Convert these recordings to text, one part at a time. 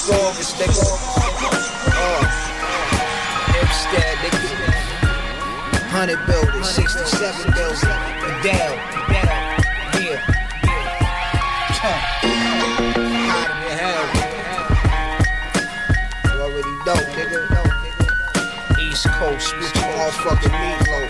August, nigga. Hempstead, nigga. 100 buildings, 67 buildings, and down, yeah. Hot in the hell, you already know, nigga. East Coast, spooky motherfucking meatloaf.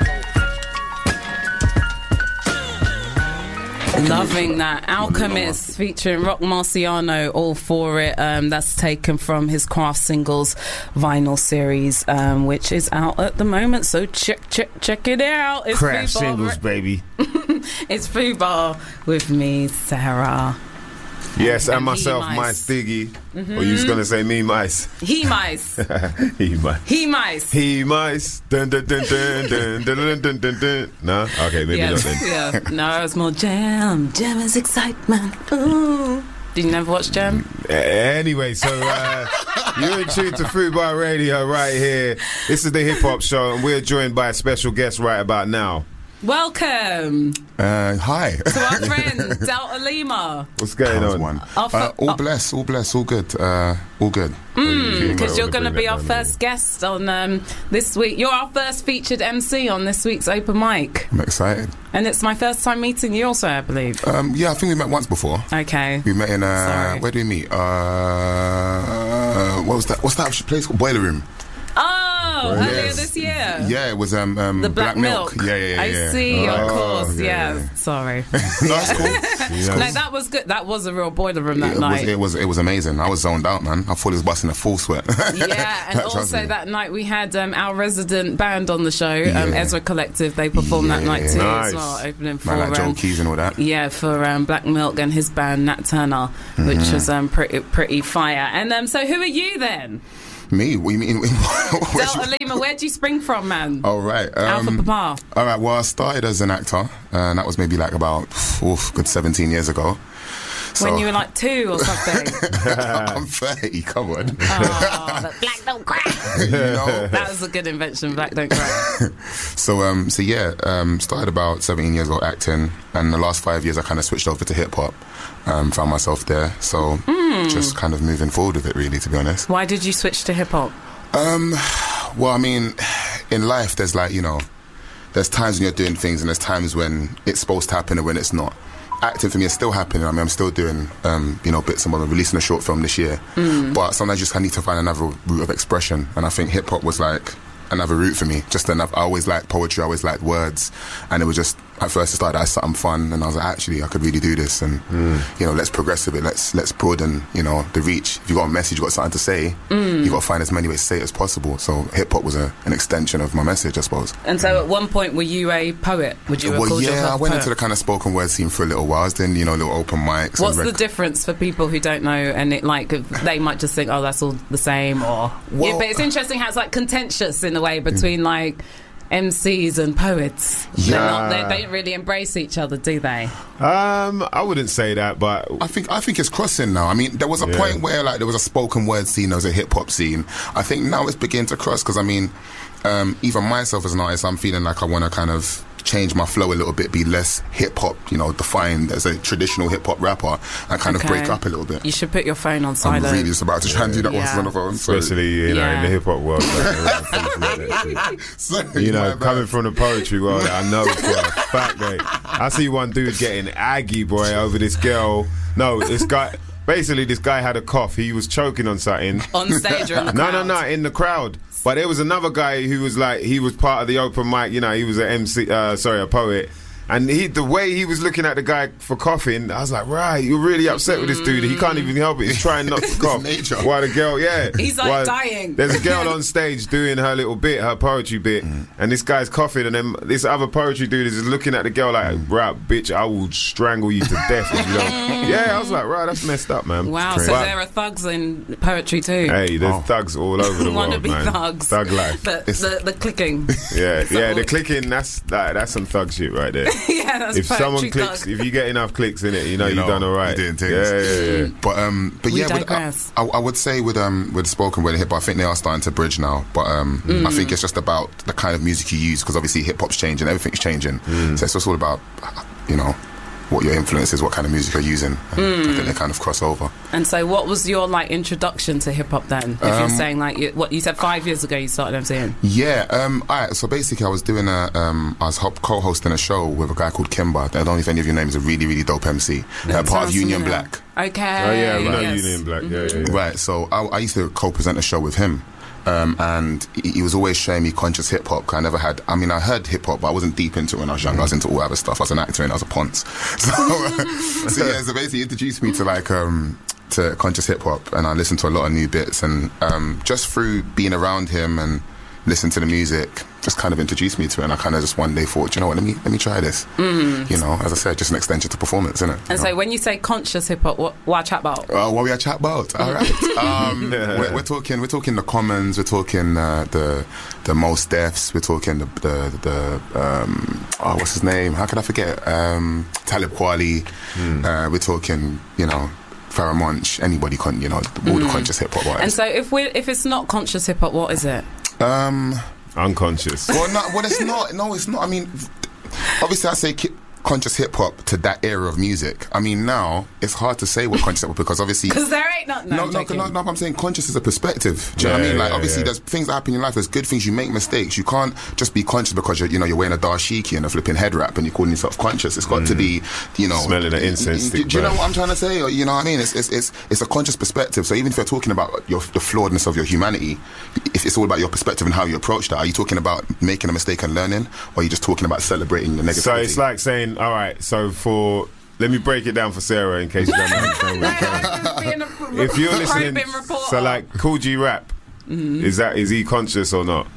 Loving that. Alchemist featuring Rock Marciano, All For It. That's taken from his Craft Singles vinyl series, which is out at the moment. So check it out. It's Craft Singles, baby. It's Fubar with me, Sarah. Yes, and myself, Mice Diggy. Or you was going to say me, Mice? He Mice. He Mice. He Mice. He Mice. Dun, dun, dun, dun, dun, dun, dun, dun, dun. No? Okay, maybe not then. Yeah. No, it's more Jam. Jam is excitement. Ooh. Did you never watch Jam? Anyway, so you're in tune to Fubar Radio right here. This is the Hip Hop Show, and we're joined by a special guest right about now. Welcome. Hi. To our friend, Delta Lima. What's going on? All blessed, all good. All good. Because you're going to be our first guest on this week. You're our first featured MC on this week's open mic. I'm excited. And it's my first time meeting you also, I believe. Yeah, I think we met once before. Okay. We met in, where did we meet? What's that place called? Boiler Room. Oh, earlier this year. Yeah, it was the Black Milk. Yeah. I see, of course. Yeah. Sorry. No, that's cool. No, that was good. That was a real boiler room that night. It was amazing. I was zoned out, man. I thought it was busting a full sweat. Yeah, and also that night we had our resident band on the show, Ezra Collective. They performed that night too as well, opening for like Joe Keys and all that. Yeah, for Black Milk and his band Nat Turner, which was pretty fire. And so, who are you then? Me? What do you mean? Delta Lima, where'd you spring from, man? Oh, right. Alpha Papa. All right, well, I started as an actor, and that was maybe like about good 17 years ago. When you were like 2 or something. I'm 30, come on. Oh, Black Don't Crack. You know? That was a good invention, Black Don't Crack. Started about 17 years ago acting, and the last 5 years I kind of switched over to hip-hop. Found myself there, so just kind of moving forward with it, really, to be honest. Why did you switch to hip-hop? Well, I mean, in life there's there's times when you're doing things and there's times when it's supposed to happen and when it's not. Acting for me is still happening. I mean, I'm still doing, bits and bobs. I'm releasing a short film this year. But sometimes I need to find another route of expression, and I think hip-hop was like another route for me. Just enough. I always liked poetry, I always liked words, and it was just, at first it started as something fun, and I was like, actually I could really do this, and let's progress a bit, let's broaden the reach. If you got a message, you got something to say, you got to find as many ways to say it as possible. So hip-hop was an extension of my message, I suppose. And so at one point, were you a poet? Would you have called yourself I went poet? into the kind of spoken word scene for a little while. I was doing little open mics. What's the difference for people who don't know, and they might just think, oh, that's all the same, or but it's interesting how it's like contentious in a way between like MCs and poets. Yeah. They don't really embrace each other, do they? I wouldn't say that, but I think it's crossing now. I mean, there was a point where there was a spoken word scene, there was a hip hop scene. I think now it's beginning to cross, because I mean, even myself as an artist, I'm feeling like I want to kind of change my flow a little bit, be less hip-hop, defined as a traditional hip-hop rapper, and kind of break up a little bit. You should put your phone on silent. I'm really just about to try and do that once on the phone. Especially, in the hip-hop world. Coming from the poetry world, I know for a fact, mate. I see one dude getting aggy, boy, over this girl. No, this guy... Basically, this guy had a cough. He was choking on something. On stage or in the crowd? No, in the crowd. But there was another guy who was he was part of the open mic, he was an MC, a poet. And the way he was looking at the guy for coughing, I was like, right, you're really upset with this dude. He can't even help it. He's trying not to cough. While the girl, he's dying. There's a girl on stage doing her little bit, her poetry bit, and this guy's coughing, and then this other poetry dude is just looking at the girl like, right, bitch, I will strangle you to death if you don't. Yeah, I was like, right, that's messed up, man. Wow, so there are thugs in poetry too. Hey, there's thugs all over the world, wanna be man. Thugs. Thug life. The clicking. Yeah, the clicking, that's some thug shit right there. Yeah, that's if someone thug. clicks, if you get enough clicks in it, you've done all right. You're doing things. Yeah. But we digress. I would say with spoken word and hip hop, I think they are starting to bridge now. But I think it's just about the kind of music you use, because obviously hip hop's changing, everything's changing. So it's just all about what your influence is, what kind of music you're using. I think they kind of cross over. And so what was your like introduction to hip hop then? If you're saying like what you said 5 years ago you started MCing. Yeah, alright, so basically I was doing I was co-hosting a show with a guy called Kimber. I don't know if any of you know him. He's a really, really dope MC. Part of Union Black. Okay. Oh yeah, we know yes. Union Black. Yeah. Right, so I used to co-present a show with him. And he was always showing me conscious hip hop. I heard hip hop, but I wasn't deep into it when I was young. I was into all other stuff. I was an actor and I was a ponce. So basically he introduced me to like to conscious hip hop, and I listened to a lot of new bits. And just through being around him and listening to the music, just kind of introduced me to it. And I kind of just one day thought, you know what, let me try this. You know, as I said, just an extension to performance, isn't it? And so when you say conscious hip hop, what chat about? What we are chat about? All right. We're talking the Commons. We're talking the Mos Defs. We're talking the what's his name? How could I forget? Talib Kweli. We're talking, you know, Pharoah Monch. Anybody all the conscious hip hop artists. And so if it's not conscious hip hop, what is it? Unconscious. Well, it's not. No, it's not. I mean, obviously, I say conscious hip hop to that era of music. I mean, now it's hard to say what conscious hip hop, because obviously there ain't nothing. No, I'm saying conscious is a perspective. Do you know what I mean? Like, obviously, there's things that happen in your life. There's good things. You make mistakes. You can't just be conscious because you're wearing a dashiki and a flipping head wrap and you're calling yourself conscious. It's got to be, smelling an incense stick. Do you know what I'm trying to say? Or, you know what I mean? It's a conscious perspective. So even if you're talking about the flawedness of your humanity, if it's all about your perspective and how you approach that, are you talking about making a mistake and learning, or are you just talking about celebrating the negativity? So it's like saying, all right, so let me break it down for Sarah in case you don't understand what you're saying. If you're listening, so like Kool G Rap, is he conscious or not?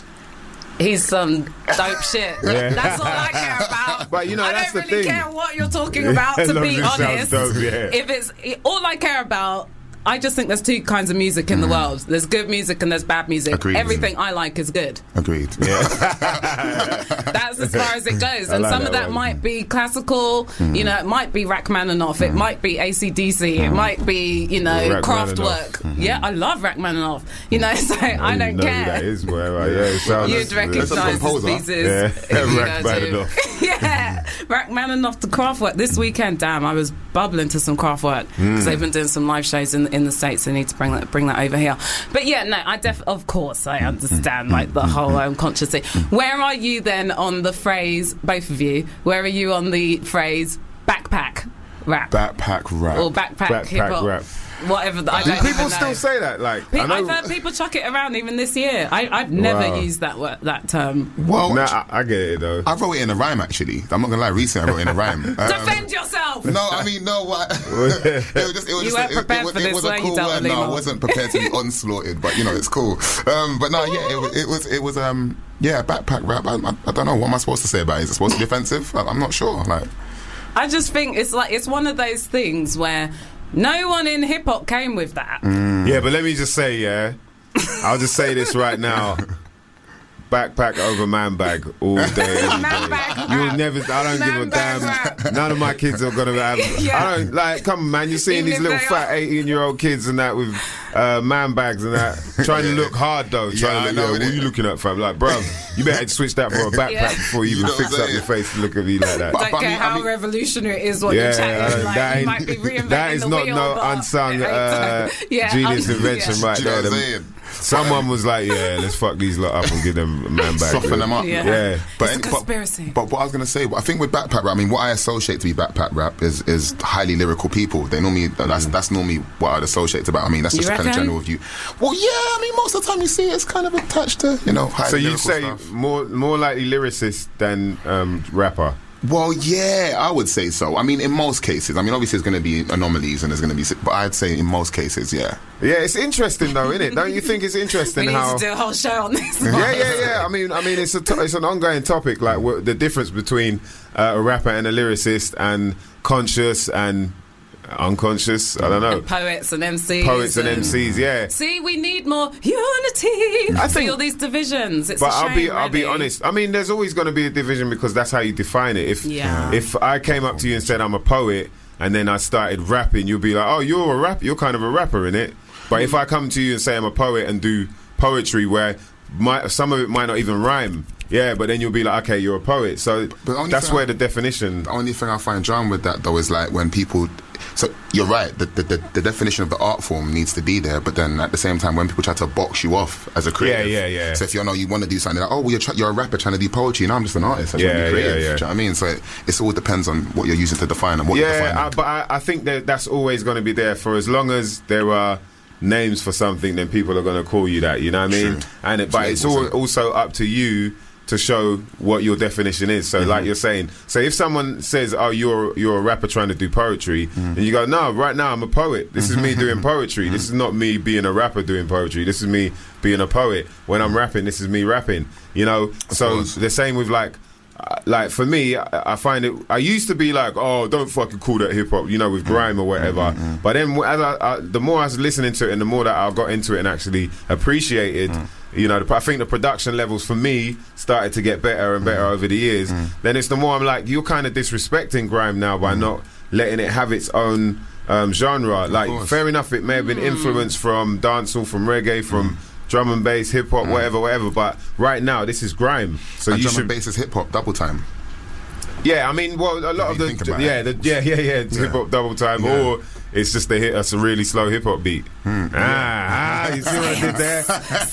He's some dope shit. That's all I care about. But that's the thing. I don't really care what you're talking about, to be honest. Dope, If it's all I care about, I just think there's two kinds of music in the world. There's good music and there's bad music. Agreed. Everything I like is good. Agreed. Yeah. That's as far as it goes. And some of that might be classical, it might be Rachmaninoff, it might be AC/DC, it might be, Kraftwerk. Yeah, I love Rachmaninoff. So I don't care. That is where you'd recognise his pieces. Rachmaninoff. Yeah, Rachmaninoff to Kraftwerk. This weekend, damn, I was bubbling to some Kraftwerk because they've been doing some live shows in the States. They need to bring that over here. But yeah, no, of course I understand like the whole conscious thing. Where are you then on the phrase, both of you, where are you on the phrase backpack rap? Backpack rap. Or backpack hip-hop rap. Whatever. I Do don't people even know. still say that? Like, I've heard people chuck it around even this year. I've never used that term. Well, I get it though. I wrote it in a rhyme, actually. I'm not gonna lie. Recently, I wrote it in a rhyme. Defend yourself. No, I mean, no. What? You weren't prepared for this, were you, Delta Lima? No, I wasn't prepared to be onslaughted, but it's cool. But no, yeah, it was backpack rap. I don't know. What am I supposed to say about it? Is it supposed to be offensive? I'm not sure. Like, I just think it's one of those things where no one in hip hop came with that. Yeah, but let me just say, I'll just say this right now. Backpack over man bag all day, every day. You'll never. I don't give a damn. None of my kids are gonna have. I don't like. Come on, man. You're seeing these little fat 18-year-old kids and that with man bags and that, trying to look hard though. Trying to look. What are you looking at, fam? Like, bro, you better switch that for a backpack before you even fix up your face to look at me like that. Don't care how revolutionary it is what you're chatting. Like, you might be reinventing that is the not wheel, no unsung genius invention right there. Someone was like, let's fuck these lot up and give them a man back. Soften them up. Yeah. But it's a conspiracy. But what I was going to say, I think with backpack rap, what I associate to be backpack rap is highly lyrical people. They normally, that's normally what I'd associate to about. That's just a kind of general view. Well, yeah, most of the time you see it's kind of attached to, highly So you lyrical say stuff. more likely lyricist than rapper? Well, yeah, I would say so. In most cases. Obviously there's going to be anomalies and there's going to be... But I'd say in most cases, yeah. Yeah, it's interesting though, isn't it? Don't you think it's interesting we need how... to do a whole show on this. Yeah. It's an ongoing topic, like the difference between a rapper and a lyricist and conscious and unconscious. I don't know. And poets and MCs. MCs, yeah. See, we need more unity. I see all these divisions. It's but a shame, I'll be honest. There's always going to be a division because that's how you define it. If I came up to you and said I'm a poet and then I started rapping, you'll be like, oh, you're a rapper. You're kind of a rapper, innit? But if I come to you and say I'm a poet and do poetry where some of it might not even rhyme. Yeah, but then you'll be like, okay, you're a poet. So that's where the definition. The only thing I find drawn with that though is like when people. So you're right. The definition of the art form needs to be there, but then at the same time, when people try to box you off as a creative, yeah. So if you want to do something like, oh, well, you're a rapper trying to do poetry, and I'm just an artist. I just want to be creative. Do you know what I mean? So it all depends on what you're using to define and what you're defining. But I think that's always going to be there for as long as there are names for something. Then people are going to call you that. You know what I mean? True. But it's also up to you to show what your definition is. So like you're saying, so if someone says, oh, you're a rapper trying to do poetry, and you go, no, right now I'm a poet. This is me doing poetry. This is not me being a rapper doing poetry. This is me being a poet. When I'm rapping, this is me rapping, you know? So the same with like for me, I find it, I used to be like, oh, don't fucking call that hip hop, you know, with grime or whatever. But then as the more I was listening to it and the more that I got into it and actually appreciated, you know, I think the production levels for me started to get better and better over the years. Then it's the more I'm like, you're kind of disrespecting grime now by not letting it have its own genre. Like, fair enough, it may have been influenced from dancehall, from reggae, from drum and bass, hip hop, whatever. But right now, this is grime. So and you drum and bass is hip hop double time. Yeah, I mean, well, a lot of hip hop double time, or it's just a really slow hip hop beat. You see what I did there?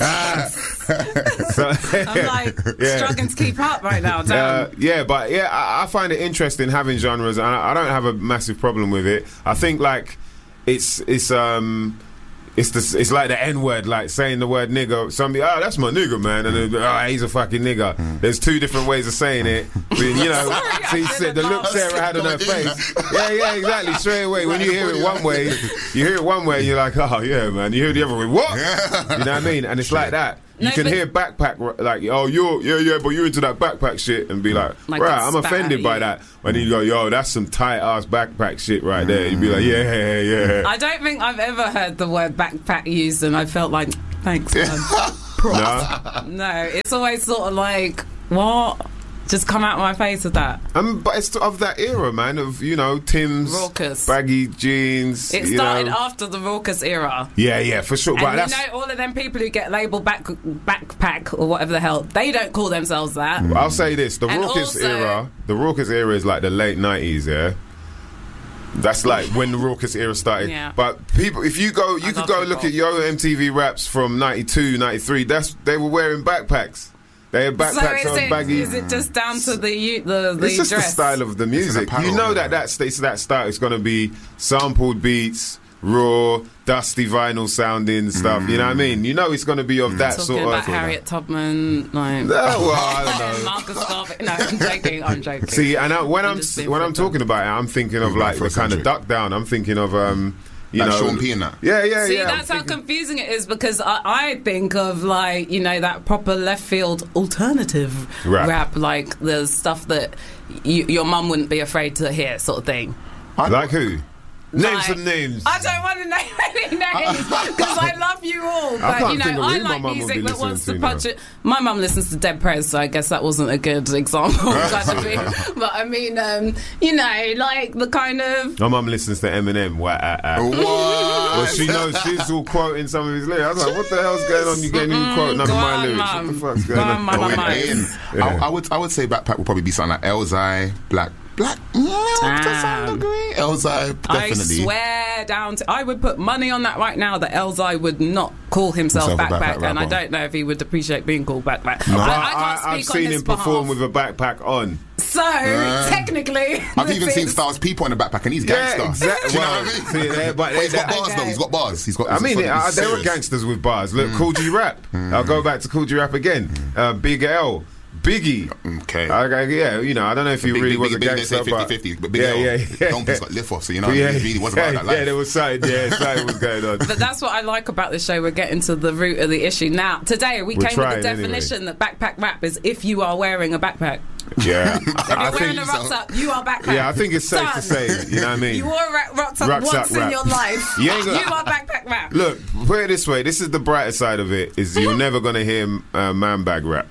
I'm like struggling to keep up right now. I find it interesting having genres, and I don't have a massive problem with it. I think like it's like the N-word, like saying the word nigger. Somebody, oh, that's my nigger, man, and then, oh, he's a fucking nigger. There's two different ways of saying it. You know, see, the look Sarah had on her face. Yeah, exactly. Straight away, when you hear it one way, and you're like, oh yeah, man. You hear it the other way, what? You know what I mean? And it's like that. You can hear backpack like, oh, but you're into that backpack shit, and be like right, I'm offended by that. When you go, yo, that's some tight ass backpack shit right there. You'd be like, yeah. I don't think I've ever heard the word backpack used, and I felt like, thanks, man. No, it's always sort of like, what? Just come out of my face with that. But it's of that era, man, of, you know, Tim's, Raucous, baggy jeans. It started after the Raucous era. Yeah, for sure. And but you know, all of them people who get labelled backpack or whatever the hell, they don't call themselves that. I'll say this, the Raucous era is like the late 90s, yeah? That's like when the Raucous era started. Yeah. But people, if you go, you could go look at Yo MTV Raps from 92, 93, they were wearing backpacks. They have backpacks on baggy. Is it just down to the it's just dress? The style of the music. You know that style is going to be sampled beats, raw, dusty vinyl sounding stuff. You know what I mean? You know it's going to be of that sort of. Talking about Harriet Tubman, like. Well, I don't know. Marcus Garvey. No, I'm joking. See, and when I'm talking about it, I'm thinking of like the kind of duck down. I'm thinking of you like know, Sean P and that. Yeah. See, that's how confusing it is, because I think of like, you know, that proper left field alternative rap, like the stuff that your mum wouldn't be afraid to hear, sort of thing. Like who? Name some names. I don't want to name any names because I love you all. But you know, I like music that wants to punch it. My mum listens to Dead Prez, so I guess that wasn't a good example. But I mean, you know, like the kind of. My mum listens to Eminem. What? Well, she knows she's all quoting some of his lyrics. I was like, what the hell's going on? You getting you quote none of my lyrics? Mom. What the fuck's going on? I would say Backpack would probably be something like Elzai, Black, to some degree. Elzai, definitely. I swear down to, I would put money on that right now that Elzai would not call himself backpack, and I don't know if he would appreciate being called backpack. No. I've seen him perform with a backpack on. So technically, I've even seen Styles P on the backpack, and he's gangster. Yeah, exactly. You know what I mean? But he's got bars though. He's got bars. There were gangsters with bars. Look, Kool G Rap. I'll go back to Kool G Rap again. Big L. Biggie. Okay. You know, I don't know if he really was a gangster, but 50-50, but Big L, Donkey's got lift off, so you know, he really wasn't about that life. Yeah, there was something was going on. But that's what I like about this show. We're getting to the root of the issue. Now, today we came with the definition that backpack rap is if you are wearing a backpack. Yeah. If you're wearing a rucksack, you are backpack. Yeah, I think it's safe to say, you know what I mean? You wore a rucksack once in your life. You are backpack rap. Look, put it this way. This is the brighter side of it, is you're never going to hear man bag rap.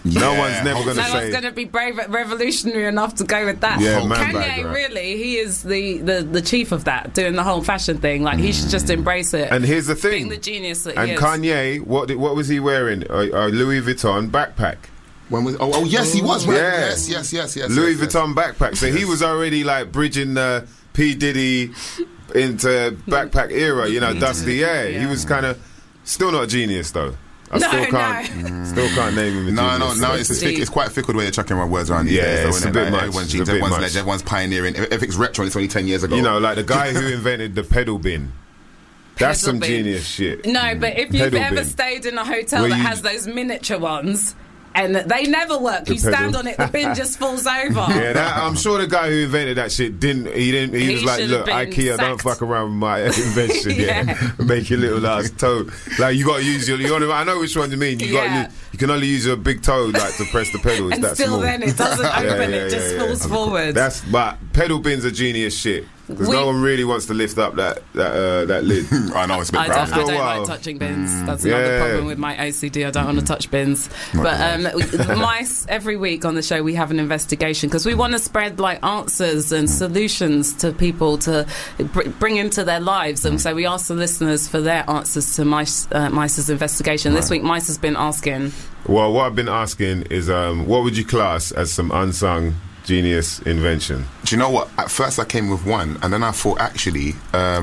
No one's never going to No say. one's going to be brave, revolutionary enough to go with that. Yeah, man bag, Kanye, right. really, he is the chief of that, doing the whole fashion thing. Like, he should just embrace it. And here's the being thing. the genius that And he is. Kanye, what was he wearing? A Louis Vuitton backpack. When was? Oh, yes, he was. Right? Yeah. Yes. Louis yes. Vuitton backpack. So he was already like bridging the P. Diddy into backpack era, you know, Dusty. Yeah, he was kind of still not a genius though. I still can't name him a genius. No, it's quite fickle the way you're chucking my words around these days. Yeah, though, it's isn't a it? bit Like, much. Everyone's It's a genius, bit everyone's much. legend, everyone's pioneering. If it's retro, it's only 10 years ago. You know, like the guy who invented the pedal bin. That's some bin. genius shit. No, but if you've Pedal ever bin. stayed in a hotel Where that you- has those miniature ones, and they never work, The you stand pedal. on it, the bin just falls over. Yeah, I'm sure the guy who invented that shit didn't. He was like, should look, have been IKEA, don't sacked." fuck around with my invention. Yeah. Make your little ass toe. Like you got to use I know which one you mean. Yeah. You can only use your big toe like to press the pedal. It's And that still small. then it doesn't open, it just falls forward. But pedal bins are genius shit because no one really wants to lift up that lid. I know it's a bit I brown. don't a while. like touching bins. That's another Yeah. problem with my OCD. I don't want to touch bins. But Mice, every week on the show, we have an investigation because we want to spread like answers and solutions to people to bring into their lives. And so we ask the listeners for their answers to Mice's investigation. This week, Mice has been asking. Well, what I've been asking is, what would you class as some unsung genius invention? Do you know what? At first I came with one, and then I thought actually.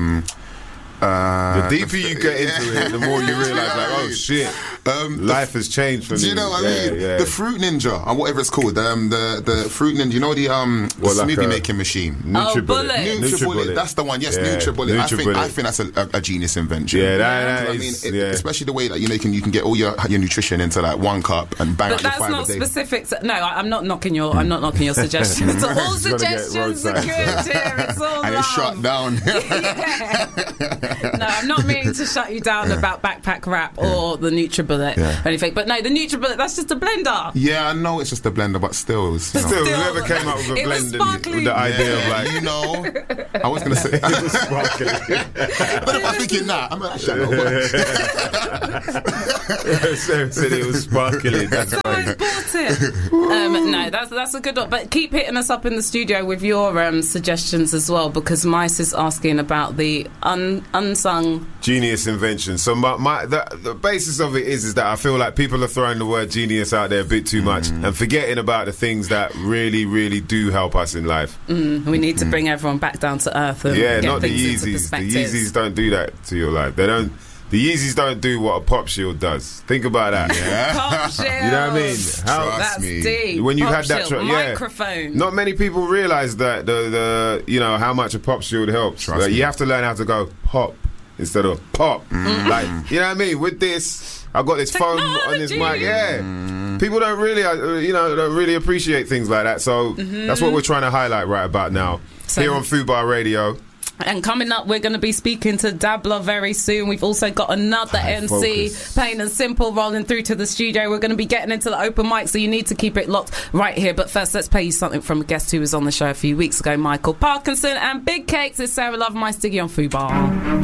The deeper you get into it, the more you realise, like, oh shit, life has changed for me. Do you know what I mean? Yeah. The Fruit Ninja, or whatever it's called. The Fruit Ninja. You know the What, like smoothie a- making machine. NutriBullet. Bullet. NutriBullet. That's the one. Yes, Yeah, NutriBullet. NutriBullet. I think that's a genius invention. Yeah, Do that you know what is. I mean, yeah. especially the way that you can get all your nutrition into like one cup and bang But out your that's five not a day. specific. No, I'm not knocking your suggestions. All Just wanna get suggestions are roadside. good here. It's all And love. it's shut down. Yeah. No, I'm not meaning to shut you down about backpack wrap or the NutriBullet or anything. But no, the NutriBullet, that's just a blender. Yeah, I know it's just a blender, but still, it was, you know. Still, whoever came up with a It was blend sparkling. with the idea of Yeah, like, you know, I was gonna say. But if I'm thinking that, I'm like, shut up. said it was sparkling. That's So I bought it. No, that's a good one. But keep hitting us up in the studio with your suggestions as well, because Mice is asking about the unsung. genius invention. So the basis of it is that I feel like people are throwing the word genius out there a bit too much and forgetting about the things that really, really do help us in life. We need to bring everyone back down to earth. And Yeah, get not the things into Yeezys. The perspective. Yeezys don't do that to your life. They don't. The Yeezys don't do what a pop shield does. Think about that. Pop shield. You know what I mean? How That's me. deep. when you Pop had that shield, yeah. microphone. Not many people realise that the how much a pop shield helps. Trust Like, me. you have to learn how to go pop instead of pop. Like, you know what I mean? With this, I've got this phone on this mic. Technology. Yeah, people don't really, don't really appreciate things like that. So that's what we're trying to highlight right about now So- here on Food Bar Radio. And coming up, we're going to be speaking to Dabler very soon. We've also got another MC, focus. Plain and Simple, rolling through to the studio. We're going to be getting into the open mic, so you need to keep it locked right here. But first, let's play you something from a guest who was on the show a few weeks ago, Michael Parkinson. And Big Cakes is Sarah Love, My Stiggy on Food Bar.